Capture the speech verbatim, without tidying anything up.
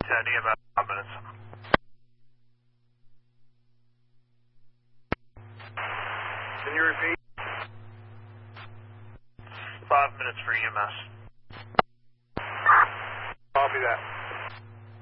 ten, E M S, five minutes. Can you repeat? Five minutes for E M S. Copy that.